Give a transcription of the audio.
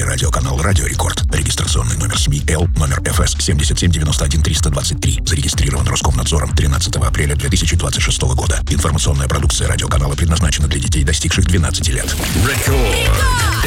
радиоканал «Радио Рекорд». Регистрационный номер СМИ Л, номер ФС 7791-323. Зарегистрирован Роскомнадзором 13 апреля 2026 года. Информационная продукция радиоканала предназначена для детей, достигших 12 лет. Рекорд.